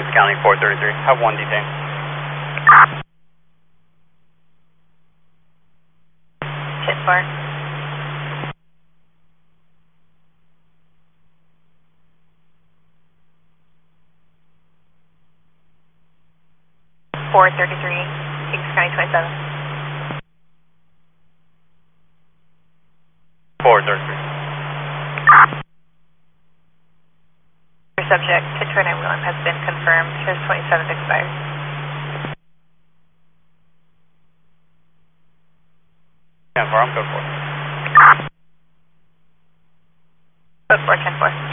County 433. Have one detained. Pit bar. Kings County 27. 433. Your subject, Detroit 911 has been confirmed. His 27th expired. 10-4, I'm code 4. Code 4, 10-4.